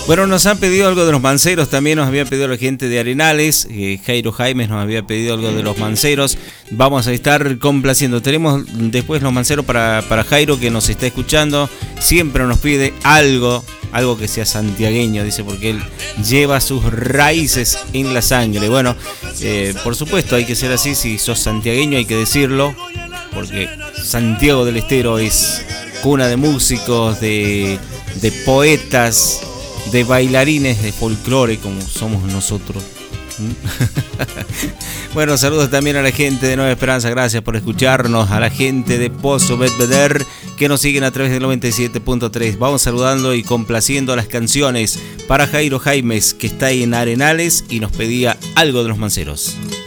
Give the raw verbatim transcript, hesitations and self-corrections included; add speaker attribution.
Speaker 1: Bueno, nos han pedido algo de los manceros, también nos había pedido la gente de Arenales, eh, Jairo Jaimes nos había pedido algo de los manceros, vamos a estar complaciendo. Tenemos después los manceros para, para Jairo, que nos está escuchando, siempre nos pide algo, algo que sea santiagueño, dice, porque él lleva sus raíces en la sangre. Bueno, eh, por supuesto hay que ser así, si sos santiagueño hay que decirlo, porque Santiago del Estero es cuna de músicos, de, de poetas, de bailarines de folclore como somos nosotros. Bueno, saludos también a la gente de Nueva Esperanza, gracias por escucharnos, a la gente de Pozo Belvedere que nos siguen a través del noventa y siete punto tres. Vamos saludando y complaciendo las canciones para Jairo Jaimes, que está ahí en Arenales y nos pedía algo de los manceros.